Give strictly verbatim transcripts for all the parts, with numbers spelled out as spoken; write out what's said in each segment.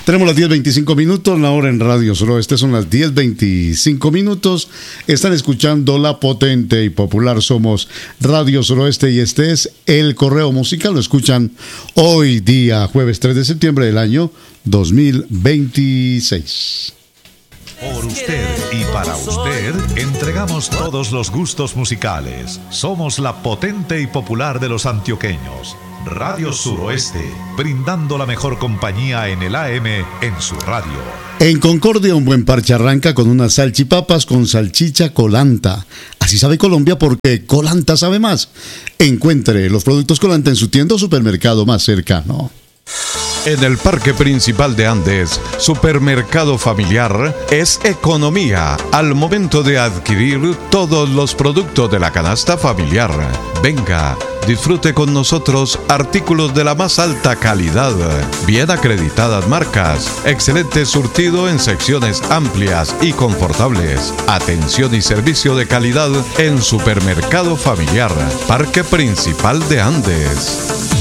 Tenemos las diez veinticinco minutos, la hora en Radio Suroeste son las diez veinticinco minutos. Están escuchando la potente y popular Somos Radio Suroeste y este es el correo musical. Lo escuchan hoy día, jueves tres de septiembre del año dos mil veintiséis. Por usted y para usted, entregamos todos los gustos musicales. Somos la potente y popular de los antioqueños. Radio Suroeste, brindando la mejor compañía en el A M en su radio. En Concordia, un buen parche arranca con unas salchipapas con salchicha Colanta. Así sabe Colombia porque Colanta sabe más. Encuentre los productos Colanta en su tienda o supermercado más cercano. En el Parque Principal de Andes, Supermercado Familiar es economía al momento de adquirir todos los productos de la canasta familiar. Venga, disfrute con nosotros artículos de la más alta calidad, bien acreditadas marcas, excelente surtido en secciones amplias y confortables, atención y servicio de calidad en Supermercado Familiar, Parque Principal de Andes.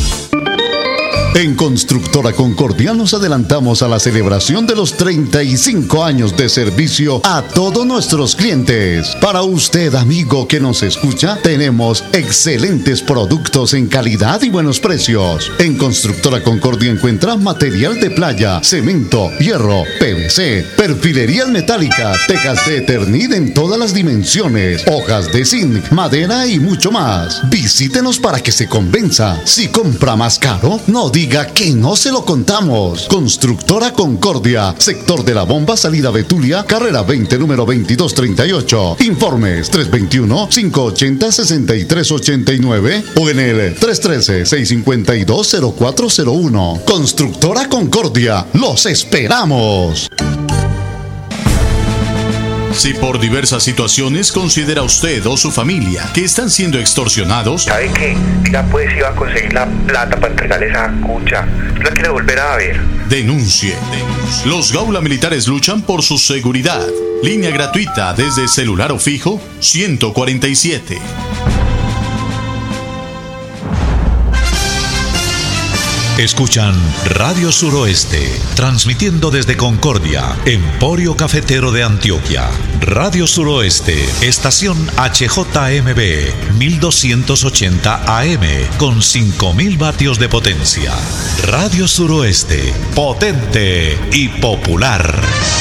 En Constructora Concordia nos adelantamos a la celebración de los treinta y cinco años de servicio a todos nuestros clientes. Para usted, amigo que nos escucha, tenemos excelentes productos en calidad y buenos precios. En Constructora Concordia encuentra material de playa, cemento, hierro, P V C, perfilerías metálicas, tejas de Eternit en todas las dimensiones, hojas de zinc, madera y mucho más. Visítenos para que se convenza. Si compra más caro, no diga Diga que no se lo contamos. Constructora Concordia, sector de la Bomba, salida Betulia, carrera veinte, número veintidós treinta y ocho. Informes tres dos uno, cinco ocho cero, seis tres ocho nueve o en el tres uno tres, seis cinco dos, cero cuatro cero uno. Constructora Concordia, los esperamos. Si por diversas situaciones considera usted o su familia que están siendo extorsionados, ¿sabe qué? Ya pues iba a conseguir la plata para entregarle esa cucha. La quiere volver a ver. Denuncie. Denuncie. Los Gaula Militares luchan por su seguridad. Línea gratuita desde celular o fijo ciento cuarenta y siete. Escuchan Radio Suroeste, transmitiendo desde Concordia, Emporio Cafetero de Antioquia. Radio Suroeste, estación H J M B, mil doscientos ochenta A M, con cinco mil vatios de potencia. Radio Suroeste, potente y popular.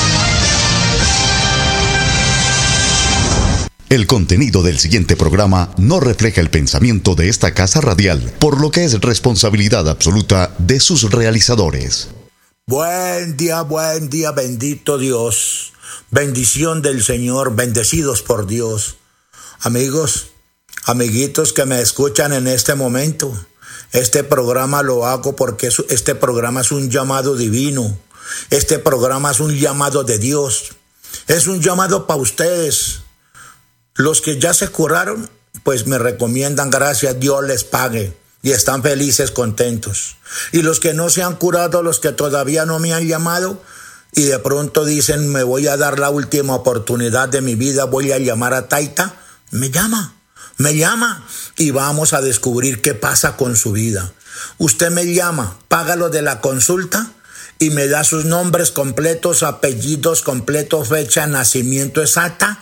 El contenido del siguiente programa no refleja el pensamiento de esta casa radial, por lo que es responsabilidad absoluta de sus realizadores. Buen día, buen día, bendito Dios. Bendición del Señor, bendecidos por Dios. Amigos, amiguitos que me escuchan en este momento, este programa lo hago porque este programa es un llamado divino. Este programa es un llamado de Dios. Es un llamado para ustedes. Los que ya se curaron, pues me recomiendan, gracias, Dios les pague. Y están felices, contentos. Y los que no se han curado, los que todavía no me han llamado, y de pronto dicen, me voy a dar la última oportunidad de mi vida, voy a llamar a Taita, me llama, me llama, y vamos a descubrir qué pasa con su vida. Usted me llama, paga lo de la consulta, y me da sus nombres completos, apellidos completos, fecha, nacimiento exacta,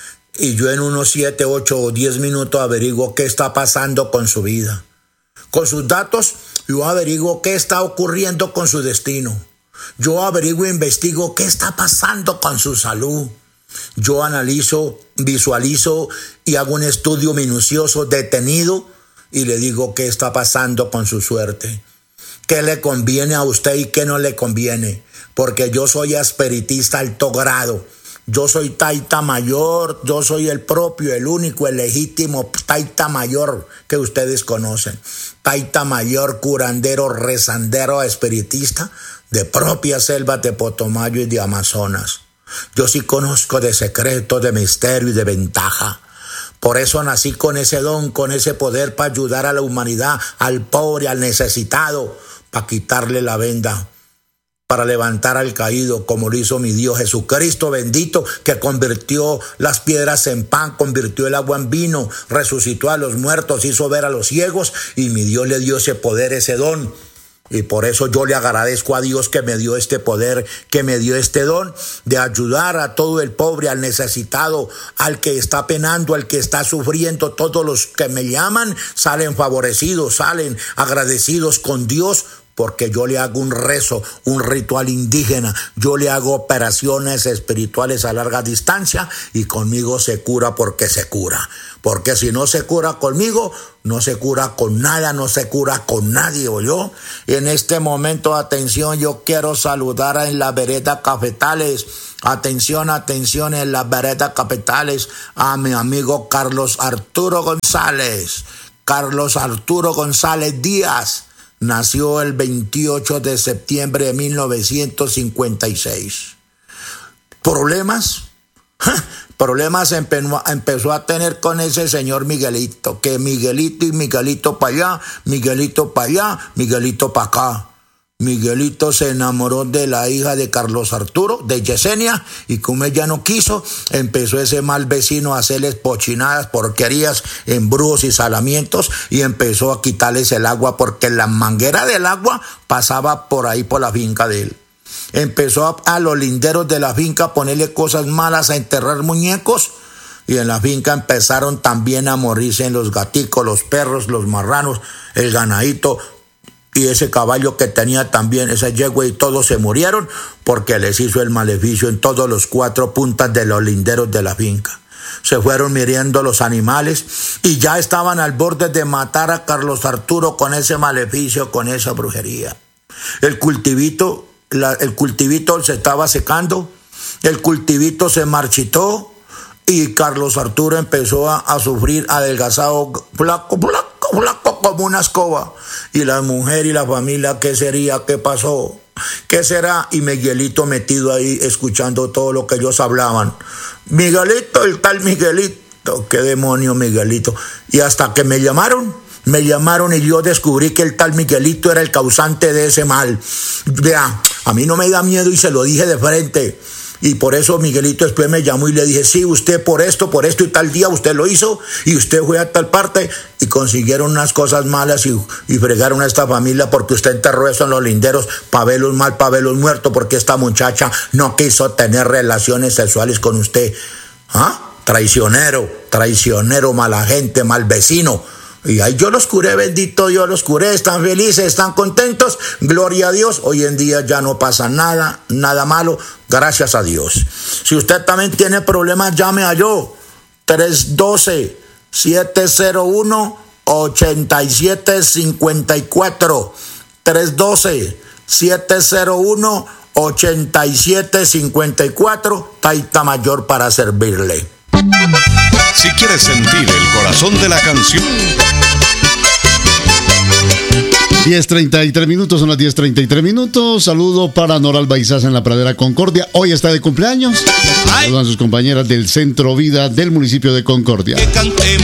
y yo en unos siete, ocho o diez minutos averiguo qué está pasando con su vida. Con sus datos, yo averiguo qué está ocurriendo con su destino. Yo averiguo e investigo qué está pasando con su salud. Yo analizo, visualizo y hago un estudio minucioso, detenido, y le digo qué está pasando con su suerte. ¿Qué le conviene a usted y qué no le conviene? Porque yo soy espiritista alto grado. Yo soy Taita Mayor, yo soy el propio, el único, el legítimo Taita Mayor que ustedes conocen. Taita Mayor, curandero, rezandero, espiritista de propia selva de Potomayo y de Amazonas. Yo sí conozco de secreto, de misterio y de ventaja. Por eso nací con ese don, con ese poder para ayudar a la humanidad, al pobre, al necesitado, para quitarle la venda, para levantar al caído, como lo hizo mi Dios Jesucristo bendito, que convirtió las piedras en pan, convirtió el agua en vino, resucitó a los muertos, hizo ver a los ciegos, y mi Dios le dio ese poder, ese don, Y por eso yo le agradezco a Dios que me dio este poder, que me dio este don de ayudar a todo el pobre, al necesitado, al que está penando, al que está sufriendo. Todos los que me llaman salen favorecidos, salen agradecidos con Dios, porque yo le hago un rezo, un ritual indígena, yo le hago operaciones espirituales a larga distancia y conmigo se cura porque se cura. Porque si no se cura conmigo, no se cura con nada, no se cura con nadie, ¿oyó? En este momento, atención, yo quiero saludar en la vereda Cafetales. Atención, atención, en la vereda Cafetales a mi amigo Carlos Arturo González. Carlos Arturo González Díaz. Nació el veintiocho de septiembre de mil novecientos cincuenta y seis. ¿Problemas? Problemas empe- empezó a tener con ese señor Miguelito, que Miguelito y Miguelito para allá, Miguelito para allá, Miguelito para acá. Miguelito se enamoró de la hija de Carlos Arturo, de Yesenia, y como ella no quiso, empezó ese mal vecino a hacerles pochinadas, porquerías, embrujos y salamientos, y empezó a quitarles el agua, porque la manguera del agua pasaba por ahí por la finca de él. Empezó a, a los linderos de la finca a ponerle cosas malas, a enterrar muñecos, y en la finca empezaron también a morirse en los gaticos, los perros, los marranos, el ganadito, y ese caballo que tenía también, esa yegua, y todos se murieron porque les hizo el maleficio en todos los cuatro puntas de los linderos de la finca. Se fueron muriendo los animales y ya estaban al borde de matar a Carlos Arturo con ese maleficio, con esa brujería. El cultivito, la, el cultivito se estaba secando, el cultivito se marchitó y Carlos Arturo empezó a, a sufrir adelgazado, flaco, flaco, flaco como una escoba. Y la mujer y la familia, ¿qué sería? ¿Qué pasó? ¿Qué será? Y Miguelito metido ahí escuchando todo lo que ellos hablaban. Miguelito, el tal Miguelito, qué demonio Miguelito. Y hasta que me llamaron, me llamaron y yo descubrí que el tal Miguelito era el causante de ese mal. Vea, a mí no me da miedo y se lo dije de frente. Y por eso Miguelito después me llamó y le dije, sí, usted por esto, por esto y tal día usted lo hizo y usted fue a tal parte y consiguieron unas cosas malas y, y fregaron a esta familia porque usted enterró eso en los linderos para verlos mal, para verlos muertos, porque esta muchacha no quiso tener relaciones sexuales con usted. ¿Ah? Traicionero, traicionero, mala gente, mal vecino. Y ahí yo los curé, bendito Dios, los curé, están felices, están contentos, gloria a Dios. Hoy en día ya no pasa nada, nada malo, gracias a Dios. Si usted también tiene problemas, llame a yo, tres uno dos, siete cero uno, ocho siete cinco cuatro, tres uno dos, siete cero uno, ocho siete cinco cuatro, Taita Mayor para servirle. Si quieres sentir el corazón de la canción. diez treinta y tres minutos, son las diez treinta y tres minutos. Saludo para Noralba Izaza en la Pradera Concordia. Hoy está de cumpleaños. Saludan a sus compañeras del Centro Vida del municipio de Concordia. Que cantemos